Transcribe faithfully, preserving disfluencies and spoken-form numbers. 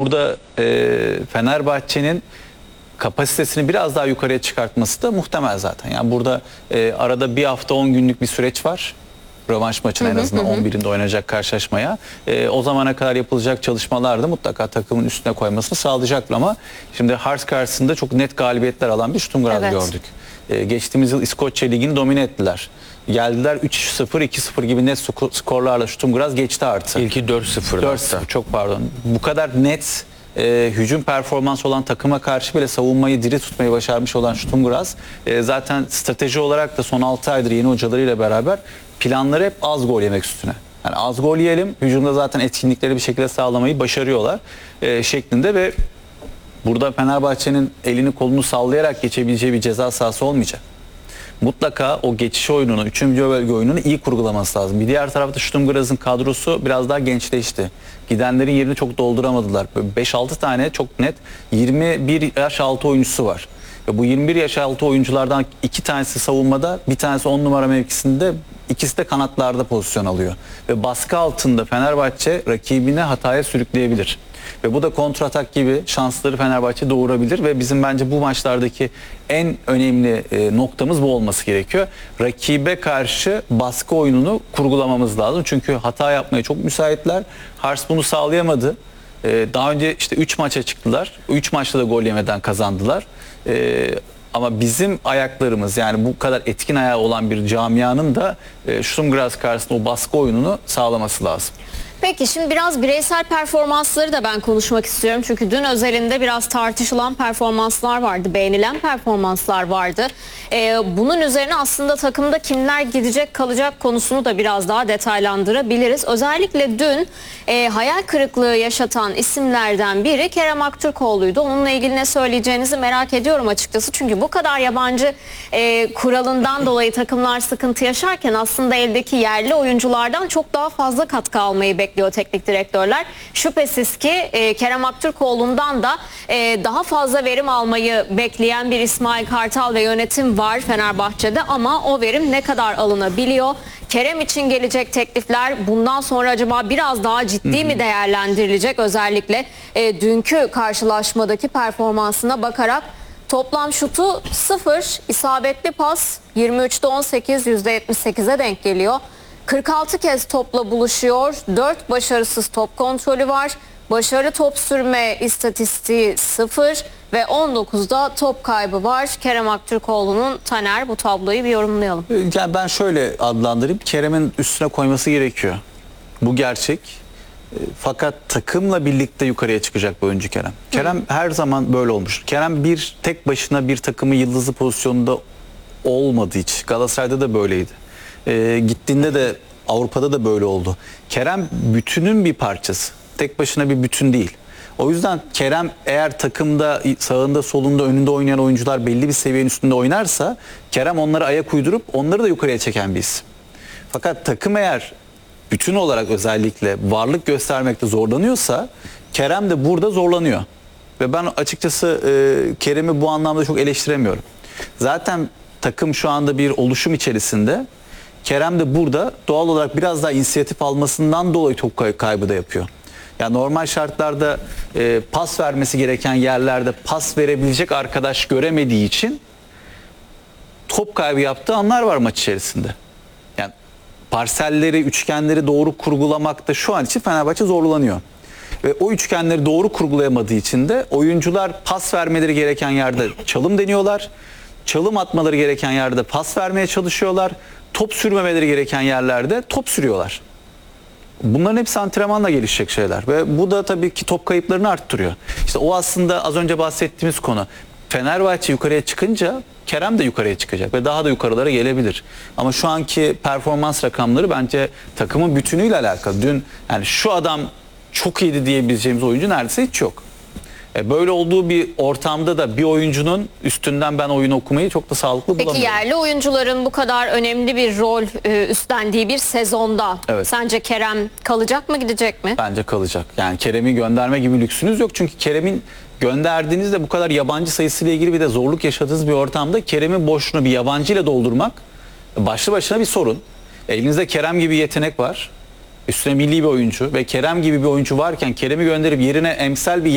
burada e, Fenerbahçe'nin kapasitesini biraz daha yukarıya çıkartması da muhtemel zaten. Yani burada e, arada bir hafta on günlük bir süreç var. Rövanş maçına en azından on birinde oynayacak karşılaşmaya. E, o zamana kadar yapılacak çalışmalar da mutlaka takımın üstüne koymasını sağlayacaktır ama şimdi Hearts karşısında çok net galibiyetler alan bir Sturm Graz evet. gördük. E, geçtiğimiz yıl İskoçya Ligi'ni domine ettiler. Geldiler üç sıfır, iki sıfır gibi net skorlarla Sturm Graz geçti artı. İlki dört sıfır. dört sıfır çok pardon. Bu kadar net e, hücum performansı olan takıma karşı bile savunmayı diri tutmayı başarmış olan Sturm Graz e, zaten strateji olarak da son altı aydır yeni hocalarıyla beraber planları hep az gol yemek üstüne. Yani az gol yiyelim, hücumda zaten etkinlikleri bir şekilde sağlamayı başarıyorlar e, şeklinde ve burada Fenerbahçe'nin elini kolunu sallayarak geçebileceği bir ceza sahası olmayacak. Mutlaka o geçiş oyununu, üçüncü bölge oyununu iyi kurgulaması lazım. Bir diğer tarafta Sturm Graz'ın kadrosu biraz daha gençleşti. Gidenlerin yerini çok dolduramadılar. beş altı tane çok net yirmi bir yaş altı oyuncusu var. Ve bu yirmi bir yaş altı oyunculardan iki tanesi savunmada, bir tanesi on numara mevkisinde, ikisi de kanatlarda pozisyon alıyor. Ve baskı altında Fenerbahçe rakibine hataya sürükleyebilir. Ve bu da kontratak gibi şansları Fenerbahçe doğurabilir ve bizim bence bu maçlardaki en önemli e, noktamız bu olması gerekiyor. Rakibe karşı baskı oyununu kurgulamamız lazım. Çünkü hata yapmaya çok müsaitler. Hearts bunu sağlayamadı. E, daha önce işte üç maça çıktılar. üç maçta da gol yemeden kazandılar. E, ama bizim ayaklarımız, yani bu kadar etkin ayağı olan bir camianın da e, Sturm Graz karşısında o baskı oyununu sağlaması lazım. Peki şimdi biraz bireysel performansları da ben konuşmak istiyorum. Çünkü dün özelinde biraz tartışılan performanslar vardı, beğenilen performanslar vardı. Ee, bunun üzerine aslında takımda kimler gidecek kalacak konusunu da biraz daha detaylandırabiliriz. Özellikle dün e, hayal kırıklığı yaşatan isimlerden biri Kerem Aktürkoğlu'ydu. Onunla ilgili ne söyleyeceğinizi merak ediyorum açıkçası. Çünkü bu kadar yabancı e, kuralından dolayı takımlar sıkıntı yaşarken aslında eldeki yerli oyunculardan çok daha fazla katkı almayı bekliyor. bekliyor teknik direktörler. Şüphesiz ki e, Kerem Aktürkoğlu'ndan da e, daha fazla verim almayı bekleyen bir İsmail Kartal ve yönetim var Fenerbahçe'de ama o verim ne kadar alınabiliyor? Kerem için gelecek teklifler bundan sonra acaba biraz daha ciddi mi değerlendirilecek? Özellikle e, dünkü karşılaşmadaki performansına bakarak toplam şutu sıfır, isabetli pas yirmi üçte on sekiz, yüzde yetmiş sekize denk geliyor. kırk altı kez topla buluşuyor. dört başarısız top kontrolü var. Başarılı top sürme istatistiği sıfır ve on dokuzda top kaybı var. Kerem Aktürkoğlu'nun. Taner, bu tabloyu bir yorumlayalım. Yani ben şöyle adlandırayım. Kerem'in üstüne koyması gerekiyor. Bu gerçek. Fakat takımla birlikte yukarıya çıkacak bir oyuncu Kerem. Kerem Hı. her zaman böyle olmuş. Kerem bir tek başına bir takımı yıldızlı pozisyonunda olmadı hiç. Galatasaray'da da böyleydi. Ee, gittiğinde de Avrupa'da da böyle oldu. Kerem bütünün bir parçası. Tek başına bir bütün değil. O yüzden Kerem eğer takımda sağında solunda önünde oynayan oyuncular belli bir seviyenin üstünde oynarsa Kerem onları ayak uydurup onları da yukarıya çeken bir isim. Fakat takım eğer bütün olarak özellikle varlık göstermekte zorlanıyorsa Kerem de burada zorlanıyor. Ve ben açıkçası e, Kerem'i bu anlamda çok eleştiremiyorum. Zaten takım şu anda bir oluşum içerisinde. Kerem de burada doğal olarak biraz daha inisiyatif almasından dolayı top kaybı da yapıyor. Yani normal şartlarda e, pas vermesi gereken yerlerde pas verebilecek arkadaş göremediği için top kaybı yaptığı anlar var maç içerisinde. Yani parselleri, üçgenleri doğru kurgulamakta şu an için Fenerbahçe zorlanıyor. Ve o üçgenleri doğru kurgulayamadığı için de oyuncular pas vermeleri gereken yerde çalım deniyorlar. Çalım atmaları gereken yerde pas vermeye çalışıyorlar. Top sürmemeleri gereken yerlerde top sürüyorlar. Bunların hepsi antrenmanla gelişecek şeyler. Ve bu da tabii ki top kayıplarını arttırıyor. İşte o aslında az önce bahsettiğimiz konu. Fenerbahçe yukarıya çıkınca Kerem de yukarıya çıkacak ve daha da yukarılara gelebilir. Ama şu anki performans rakamları bence takımın bütünüyle alakalı. Dün yani şu adam çok iyiydi diyebileceğimiz oyuncu neredeyse hiç yok. Böyle olduğu bir ortamda da bir oyuncunun üstünden ben oyun okumayı çok da sağlıklı bulamıyorum. Peki yerli oyuncuların bu kadar önemli bir rol e, üstlendiği bir sezonda evet. sence Kerem kalacak mı, gidecek mi? Bence kalacak. Yani Kerem'i gönderme gibi lüksünüz yok. Çünkü Kerem'in gönderdiğinizde bu kadar yabancı sayısıyla ilgili bir de zorluk yaşadığınız bir ortamda Kerem'in boşluğunu bir yabancı ile doldurmak başlı başına bir sorun. Elinizde Kerem gibi yetenek var. Üstüne milli bir oyuncu ve Kerem gibi bir oyuncu varken Kerem'i gönderip yerine emsal bir